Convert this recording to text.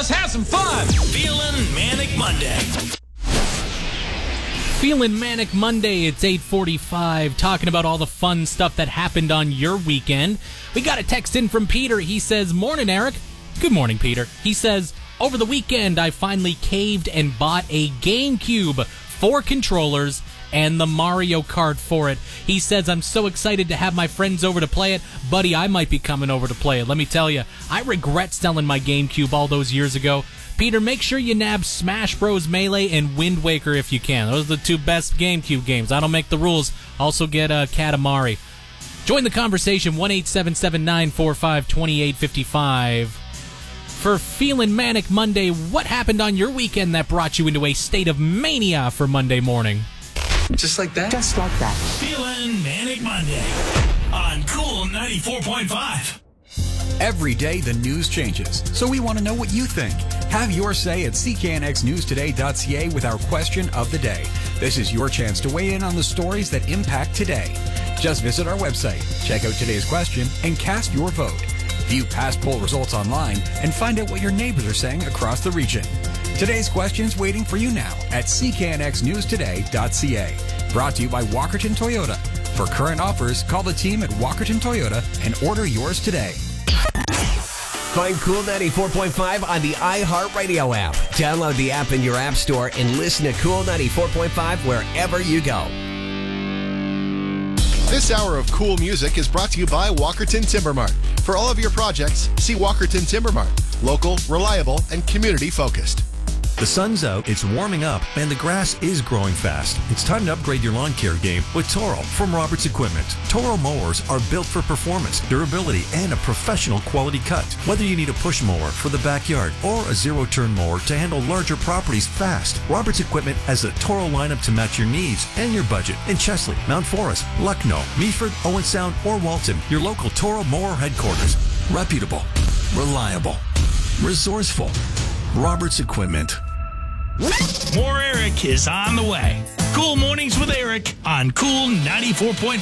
Let's have some fun. Feeling Manic Monday. Feeling Manic Monday, it's 8:45, talking about all the fun stuff that happened on your weekend. We got a text in from Peter. He says, "Morning, Eric." Good morning, Peter. He says, "Over the weekend, I finally caved and bought a GameCube, 4 controllers, and the Mario Kart for it." He says, "I'm so excited to have my friends over to play it. Buddy, I might be coming over to play it. Let me tell you, I regret selling my GameCube all those years ago." Peter, make sure you nab Smash Bros. Melee and Wind Waker if you can. Those are the 2 best GameCube games. I don't make the rules. Also get Katamari. Join the conversation, 1-877-945-2855. For Feeling Manic Monday, what happened on your weekend that brought you into a state of mania for Monday morning? Just like that? Just like that. Feeling Manic Monday on Cool 94.5. Every day the news changes, so we want to know what you think. Have your say at cknxnewstoday.ca with our question of the day. This is your chance to weigh in on the stories that impact today. Just visit our website, check out today's question, and cast your vote. View past poll results online and find out what your neighbors are saying across the region. Today's question's waiting for you now at cknxnewstoday.ca. Brought to you by Walkerton Toyota. For current offers, call the team at Walkerton Toyota and order yours today. Find Cool 94.5 on the iHeartRadio app. Download the app in your app store and listen to Cool 94.5 wherever you go. This hour of cool music is brought to you by Walkerton Timber Mart. For all of your projects, see Walkerton Timber Mart. Local, reliable, and community-focused. The sun's out, it's warming up, and the grass is growing fast. It's time to upgrade your lawn care game with Toro from Roberts Equipment. Toro mowers are built for performance, durability, and a professional quality cut. Whether you need a push mower for the backyard or a zero-turn mower to handle larger properties fast, Roberts Equipment has the Toro lineup to match your needs and your budget in Chesley, Mount Forest, Lucknow, Meaford, Owen Sound, or Walton. Your local Toro mower headquarters. Reputable, reliable, resourceful. Roberts Equipment. More Eric is on the way. Cool Mornings with Eric on Cool 94.5.